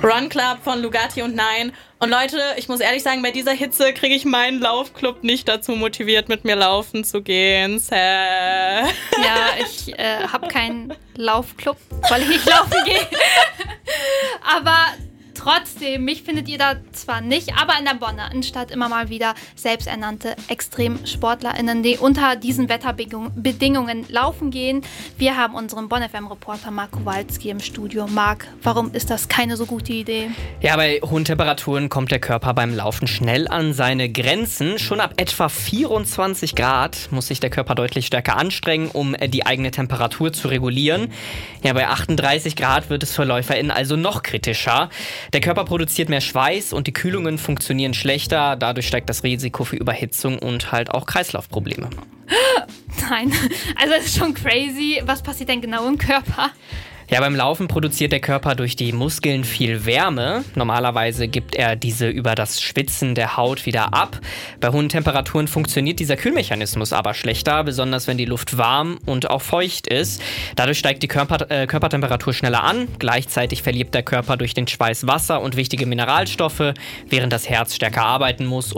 Run Club von Lugatti und Nein. Und Leute, ich muss ehrlich sagen, bei dieser Hitze kriege ich meinen Laufclub nicht dazu motiviert, mit mir laufen zu gehen. Ja, ich habe keinen Laufclub, weil ich nicht laufen gehe. Aber trotzdem, mich findet ihr da zwar nicht, aber in der Bonner Innenstadt immer mal wieder selbsternannte ExtremsportlerInnen, die unter diesen Wetterbedingungen laufen gehen. Wir haben unseren Bonn FM-Reporter Marc Kowalski im Studio. Marc, warum ist das keine so gute Idee? Ja, bei hohen Temperaturen kommt der Körper beim Laufen schnell an seine Grenzen. Schon ab etwa 24 Grad muss sich der Körper deutlich stärker anstrengen, um die eigene Temperatur zu regulieren. Ja, bei 38 Grad wird es für LäuferInnen also noch kritischer. Der Körper produziert mehr Schweiß und die Kühlungen funktionieren schlechter. Dadurch steigt das Risiko für Überhitzung und halt auch Kreislaufprobleme. Nein, also das ist schon crazy. Was passiert denn genau im Körper? Ja, beim Laufen produziert der Körper durch die Muskeln viel Wärme. Normalerweise gibt er diese über das Schwitzen der Haut wieder ab. Bei hohen Temperaturen funktioniert dieser Kühlmechanismus aber schlechter, besonders wenn die Luft warm und auch feucht ist. Dadurch steigt die Körpertemperatur schneller an. Gleichzeitig verliert der Körper durch den Schweiß Wasser und wichtige Mineralstoffe, während das Herz stärker arbeiten muss,